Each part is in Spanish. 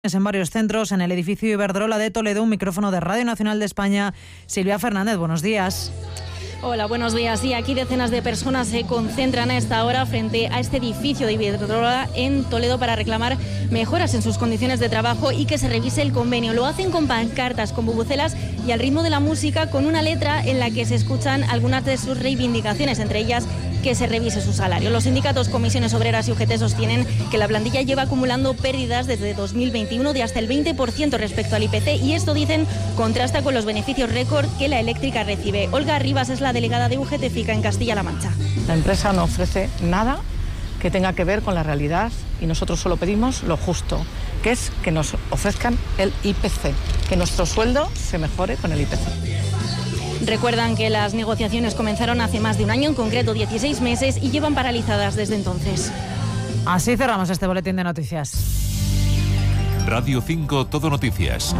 En varios centros, en el edificio Iberdrola de Toledo, un micrófono de Radio Nacional de España. Silvia Fernández, buenos días. Hola, buenos días. Sí, aquí decenas de personas se concentran a esta hora frente a este edificio de Iberdrola en Toledo para reclamar mejoras en sus condiciones de trabajo y que se revise el convenio. Lo hacen con pancartas, con bubucelas y al ritmo de la música, con una letra en la que se escuchan algunas de sus reivindicaciones, entre ellas que se revise su salario. Los sindicatos, comisiones obreras y UGT sostienen que la plantilla lleva acumulando pérdidas desde 2021 de hasta el 20% respecto al IPC y esto, dicen, contrasta con los beneficios récord que la eléctrica recibe. Olga Rivas es la delegada de UGT FICA en Castilla-La Mancha. La empresa no ofrece nada que tenga que ver con la realidad y nosotros solo pedimos lo justo, que es que nos ofrezcan el IPC, que nuestro sueldo se mejore con el IPC. Recuerdan que las negociaciones comenzaron hace más de un año, en concreto 16 meses, y llevan paralizadas desde entonces. Así cerramos este boletín de noticias. Radio 5 Todo Noticias.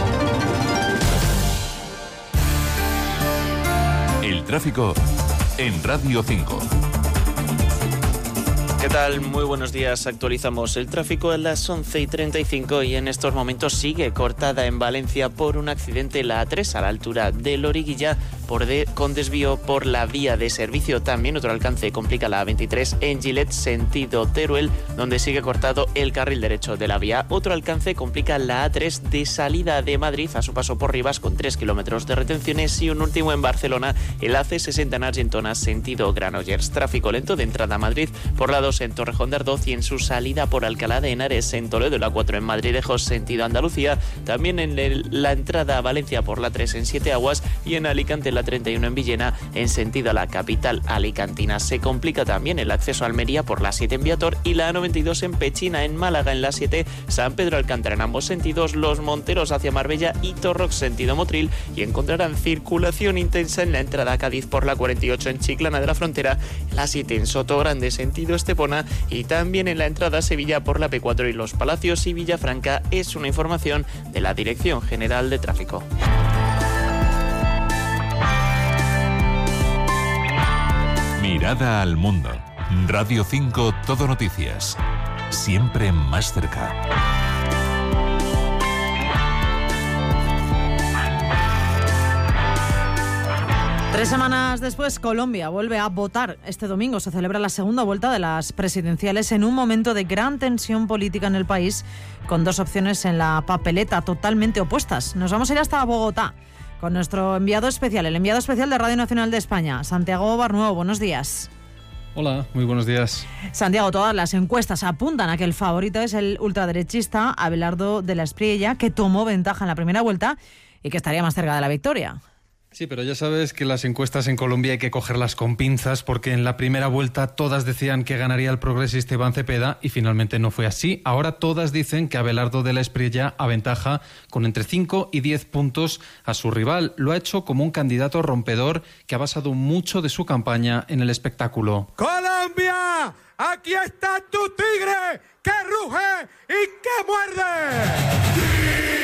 El tráfico en Radio 5. ¿Qué tal? Muy buenos días. Actualizamos el tráfico a las 11:35 y en estos momentos sigue cortada en Valencia por un accidente la A3 a la altura de Loriguilla con desvío por la vía de servicio. También otro alcance complica la A23 en Gilet, sentido Teruel, donde sigue cortado el carril derecho de la vía. Otro alcance complica la A3 de salida de Madrid a su paso por Rivas con 3 kilómetros de retenciones y un último en Barcelona, el AC60 en Argentona, sentido Granollers. Tráfico lento de entrada a Madrid por la 2 en Torrejón de Ardoz y en su salida por Alcalá de Henares en Toledo, la 4 en Madridejos, sentido Andalucía. También en la entrada a Valencia por la 3 en Siete Aguas y en Alicante la 31 en Villena en sentido a la capital alicantina. Se complica también el acceso a Almería por la 7 en Viator y la A92 en Pechina. En Málaga en la 7 San Pedro Alcántara en ambos sentidos, Los Monteros hacia Marbella y Torrox sentido Motril, y encontrarán circulación intensa en la entrada a Cádiz por la 48 en Chiclana de la Frontera, la 7 en Sotogrande sentido Estepona y también en la entrada a Sevilla por la P4 y Los Palacios y Villafranca. Es una información de la Dirección General de Tráfico. Mirada al mundo. Radio 5 Todo Noticias. Siempre más cerca. Tres semanas después, Colombia vuelve a votar. Este domingo se celebra la segunda vuelta de las presidenciales en un momento de gran tensión política en el país, con dos opciones en la papeleta totalmente opuestas. Nos vamos a ir hasta Bogotá con nuestro enviado especial, el enviado especial de Radio Nacional de España, Santiago Barnuevo. Buenos días. Hola, muy buenos días. Santiago, todas las encuestas apuntan a que el favorito es el ultraderechista Abelardo de la Espriella, que tomó ventaja en la primera vuelta y que estaría más cerca de la victoria. Sí, pero ya sabes que las encuestas en Colombia hay que cogerlas con pinzas, porque en la primera vuelta todas decían que ganaría el progresista Iván Cepeda y finalmente no fue así. Ahora todas dicen que Abelardo de la Espriella aventaja con entre 5 y 10 puntos a su rival. Lo ha hecho como un candidato rompedor que ha basado mucho de su campaña en el espectáculo. ¡Colombia! ¡Aquí está tu tigre que ruge y que muerde!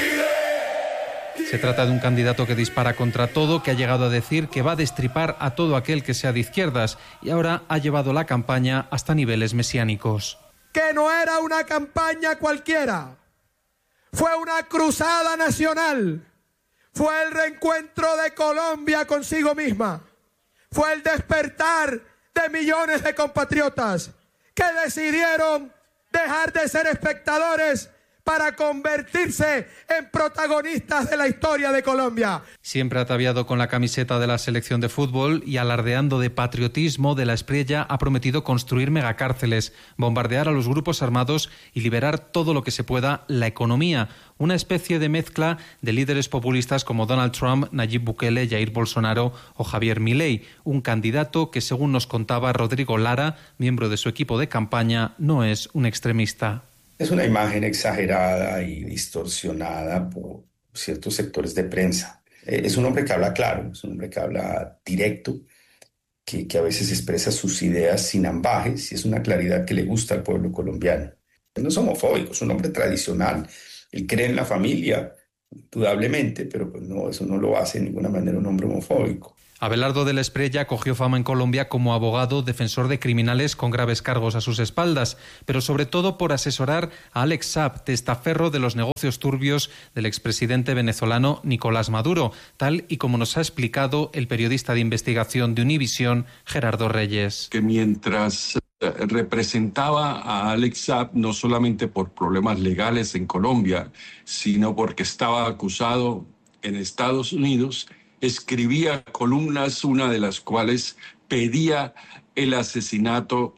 Se trata de un candidato que dispara contra todo, que ha llegado a decir que va a destripar a todo aquel que sea de izquierdas y ahora ha llevado la campaña hasta niveles mesiánicos. Que no era una campaña cualquiera, fue una cruzada nacional, fue el reencuentro de Colombia consigo misma, fue el despertar de millones de compatriotas que decidieron dejar de ser espectadores para convertirse en protagonistas de la historia de Colombia. Siempre ataviado con la camiseta de la selección de fútbol y alardeando de patriotismo, de la Espriella ha prometido construir megacárceles, bombardear a los grupos armados y liberar todo lo que se pueda la economía. Una especie de mezcla de líderes populistas como Donald Trump, Nayib Bukele, Jair Bolsonaro o Javier Milei. Un candidato que, según nos contaba Rodrigo Lara, miembro de su equipo de campaña, no es un extremista. Es una imagen exagerada y distorsionada por ciertos sectores de prensa. Es un hombre que habla claro, es un hombre que habla directo, que a veces expresa sus ideas sin ambajes y es una claridad que le gusta al pueblo colombiano. Él no es homofóbico, es un hombre tradicional. Él cree en la familia, indudablemente, pero pues no, eso no lo hace de ninguna manera un hombre homofóbico. Abelardo de la Espriella cogió fama en Colombia como abogado defensor de criminales con graves cargos a sus espaldas, pero sobre todo por asesorar a Alex Saab, testaferro de los negocios turbios del expresidente venezolano Nicolás Maduro, tal y como nos ha explicado el periodista de investigación de Univisión, Gerardo Reyes. Que mientras representaba a Alex Saab, no solamente por problemas legales en Colombia, sino porque estaba acusado en Estados Unidos, escribía columnas, una de las cuales pedía el asesinato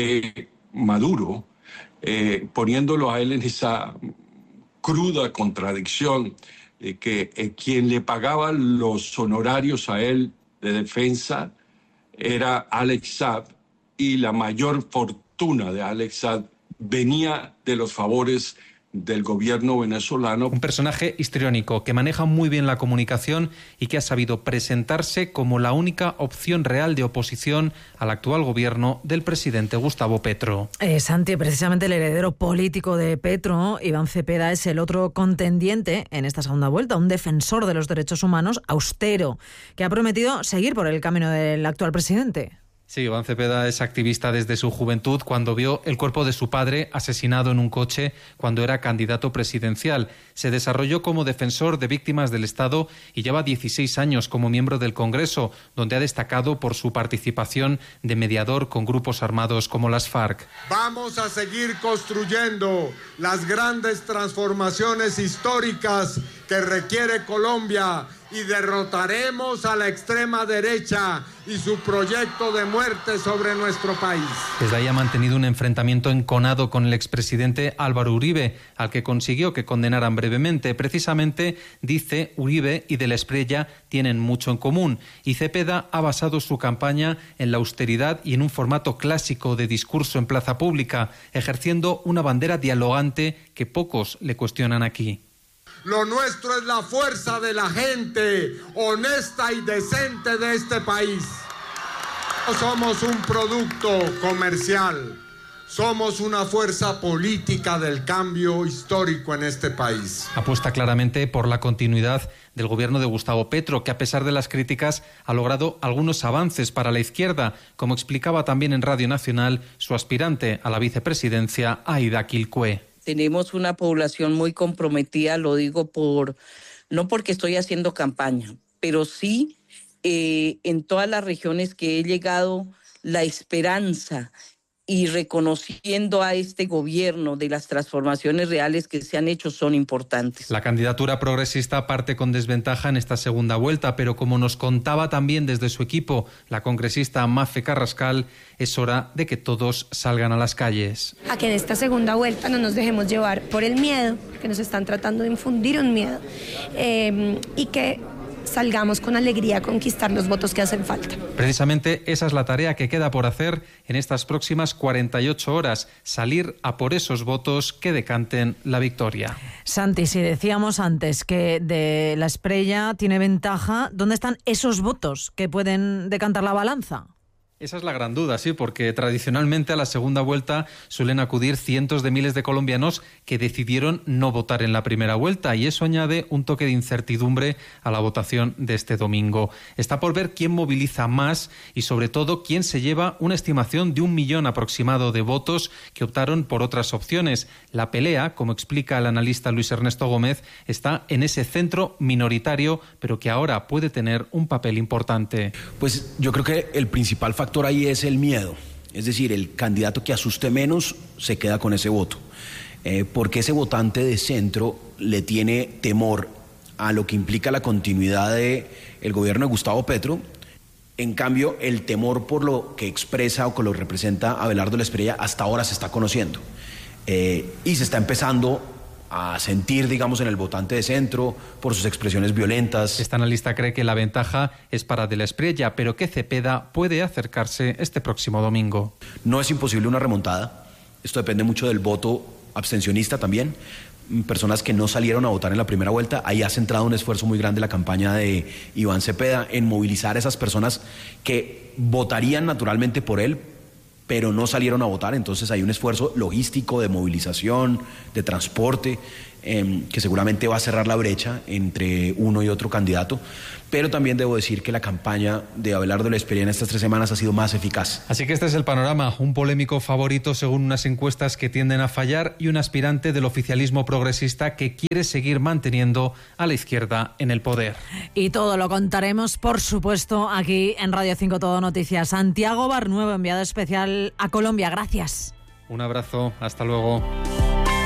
de Maduro, poniéndolo a él en esa cruda contradicción, que quien le pagaba los honorarios a él de defensa era Alex Saab, y la mayor fortuna de Alex Saab venía de los favores del gobierno venezolano. Un personaje histriónico que maneja muy bien la comunicación y que ha sabido presentarse como la única opción real de oposición al actual gobierno del presidente Gustavo Petro. Santi, precisamente el heredero político de Petro, Iván Cepeda, es el otro contendiente en esta segunda vuelta, un defensor de los derechos humanos austero, que ha prometido seguir por el camino del actual presidente. Sí, Iván Cepeda es activista desde su juventud, cuando vio el cuerpo de su padre asesinado en un coche cuando era candidato presidencial. Se desarrolló como defensor de víctimas del Estado y lleva 16 años como miembro del Congreso, donde ha destacado por su participación de mediador con grupos armados como las FARC. Vamos a seguir construyendo las grandes transformaciones históricas que requiere Colombia y derrotaremos a la extrema derecha y su proyecto de muerte sobre nuestro país. Desde ahí ha mantenido un enfrentamiento enconado con el expresidente Álvaro Uribe, al que consiguió que condenaran brevemente. Precisamente, dice, Uribe y de la Espriella tienen mucho en común, y Cepeda ha basado su campaña en la austeridad y en un formato clásico de discurso en plaza pública, ejerciendo una bandera dialogante que pocos le cuestionan aquí. Lo nuestro es la fuerza de la gente honesta y decente de este país. No somos un producto comercial, somos una fuerza política del cambio histórico en este país. Apuesta claramente por la continuidad del gobierno de Gustavo Petro, que a pesar de las críticas ha logrado algunos avances para la izquierda, como explicaba también en Radio Nacional su aspirante a la vicepresidencia, Aida Quilcue. Tenemos una población muy comprometida, lo digo no porque estoy haciendo campaña, pero sí en todas las regiones que he llegado, la esperanza y reconociendo a este gobierno de las transformaciones reales que se han hecho son importantes. La candidatura progresista parte con desventaja en esta segunda vuelta, pero como nos contaba también desde su equipo la congresista Mafe Carrascal, es hora de que todos salgan a las calles. A que en esta segunda vuelta no nos dejemos llevar por el miedo, que nos están tratando de infundir un miedo, y que salgamos con alegría a conquistar los votos que hacen falta. Precisamente esa es la tarea que queda por hacer en estas próximas 48 horas, salir a por esos votos que decanten la victoria. Santi, si decíamos antes que de la Espriella tiene ventaja, ¿dónde están esos votos que pueden decantar la balanza? Esa es la gran duda, sí, porque tradicionalmente a la segunda vuelta suelen acudir cientos de miles de colombianos que decidieron no votar en la primera vuelta, y eso añade un toque de incertidumbre a la votación de este domingo. Está por ver quién moviliza más y sobre todo quién se lleva una estimación de 1 millón aproximado de votos que optaron por otras opciones. La pelea, como explica el analista Luis Ernesto Gómez, está en ese centro minoritario, pero que ahora puede tener un papel importante. Pues yo creo que el principal factor ahí es el miedo, es decir, el candidato que asuste menos se queda con ese voto, porque ese votante de centro le tiene temor a lo que implica la continuidad del gobierno de Gustavo Petro. En cambio, el temor por lo que expresa o que lo representa Abelardo de la Espriella hasta ahora se está conociendo, y se está empezando a sentir, digamos, en el votante de centro por sus expresiones violentas. Este analista cree que la ventaja es para de la Espriella, pero que Cepeda puede acercarse este próximo domingo. No es imposible una remontada. Esto depende mucho del voto abstencionista también. Personas que no salieron a votar en la primera vuelta. Ahí ha centrado un esfuerzo muy grande la campaña de Iván Cepeda en movilizar a esas personas que votarían naturalmente por él, pero no salieron a votar. Entonces hay un esfuerzo logístico de movilización, de transporte, que seguramente va a cerrar la brecha entre uno y otro candidato, pero también debo decir que la campaña de Abelardo Lesperia en estas 3 semanas ha sido más eficaz. Así que este es el panorama, un polémico favorito según unas encuestas que tienden a fallar y un aspirante del oficialismo progresista que quiere seguir manteniendo a la izquierda en el poder. Y todo lo contaremos, por supuesto, aquí en Radio 5 Todo Noticias. Santiago Barnuevo, enviado especial a Colombia, gracias. Un abrazo, hasta luego.